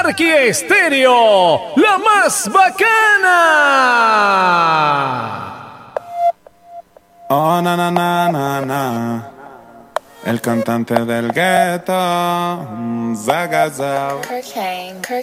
Anarquía Estéreo, la más bacana. Oh, na, na, na, na, na. El cantante del gueto, Zagazao.